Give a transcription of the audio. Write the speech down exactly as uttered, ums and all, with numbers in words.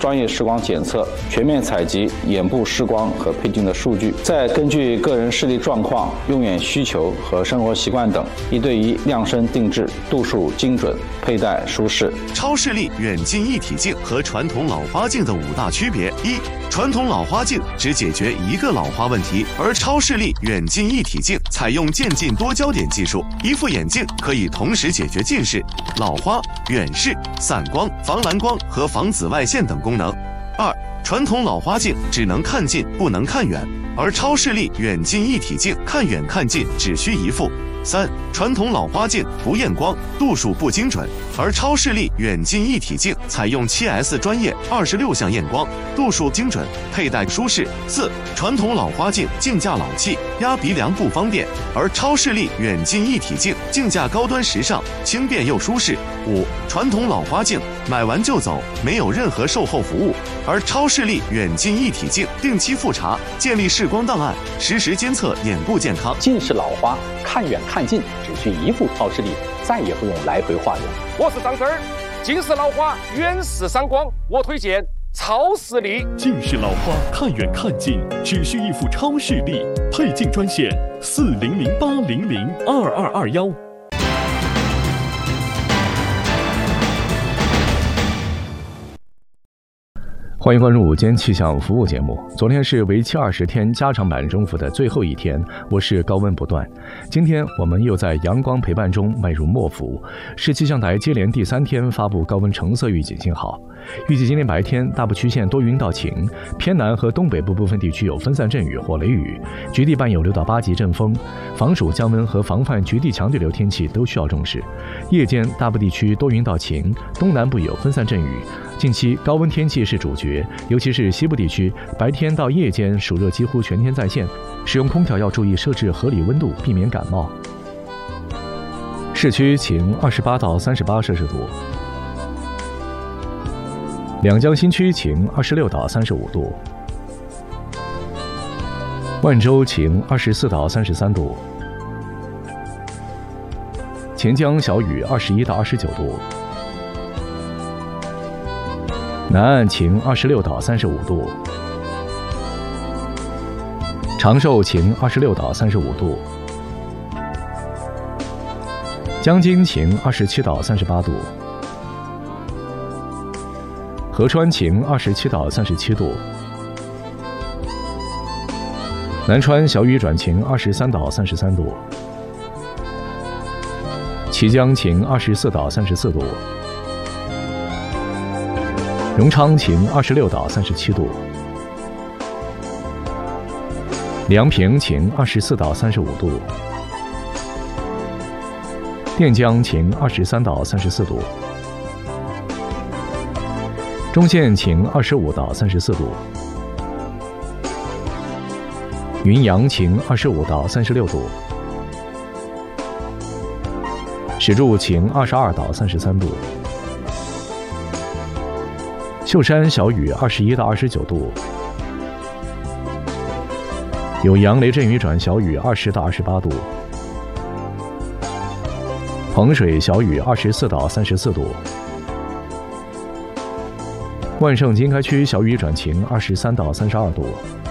专业视光检测，全面采集眼部视光和配镜的数据，再根据个人视力状况、用眼需求和生活习惯等，一对一量身定制，度数精准，佩戴舒适。 超视力远近一体镜和传统老花镜的五大区别：一、传统老花镜只解决一个老花问题，而超视力远近一体镜采用渐近多焦点技术，一副眼镜可以同时解决近视、老花、远视、散光、防蓝光和防紫外线等功能。二、传统老花镜只能看近不能看远，而超视力远近一体镜看远看近只需一副。三、传统老花镜不验光，度数不精准，而超视力远近一体镜采用 七 S 专业二十六项验光，度数精准，佩戴舒适。四、传统老花镜镜架老气，压鼻梁不方便，而超视力远近一体镜镜架高端时尚，轻便又舒适。五、传统老花镜买完就走，没有任何售后服务，而超视力远近一体镜定期复查，建立视光档案，实时监测眼部健康。 近视老花看远看近只需一副超视力，再也不用来回化妆。 我是张三儿，近视老花远视散光，我推荐超视力。 近视老花看远看近只需一副超视力，配镜专线四零零八零零二二二幺。 欢迎关注午间气象服务节目。昨天是为期二十天加长版征服的最后一天，我是高温不断。今天我们又在阳光陪伴中迈入末伏，市气象台接连第三天发布高温橙色预警信号。预计今天白天大部区县多云到晴，偏南和东北部部分地区有分散阵雨或雷雨，局地伴有六到八级阵风。防暑降温和防范局地强对流天气都需要重视。夜间大部地区多云到晴，东南部有分散阵雨。近期高温天气是主角，尤其是西部地区，白天到夜间暑热几乎全天在线，使用空调要注意设置合理温度，避免感冒。市区晴，二十八到三十八摄氏度。两江新区晴，二十六到三十五度。万州晴，二十四到三十三度。钱江小雨，二十一到二十九度。南岸晴，二十六到三十五度。长寿晴，二十六到三十五度。江津晴，二十七到三十八度。合川晴，二十七到三十七度。南川小雨转晴，二十三到三十三度。綦江晴，二十四到三十四度。荣昌晴，二十六到三十七度。梁平晴，二十四到三十五度。垫江晴，二十三到三十四度。中线晴，二十五到三十四度。云阳晴，二十五到三十六度。石柱晴，二十二到三十三度。秀山小雨，二十一到二十九度。酉阳雷阵雨转小雨，二十到二十八度。彭水小雨，二十四到三十四度。万盛经开区小雨转晴，二十三到三十二度。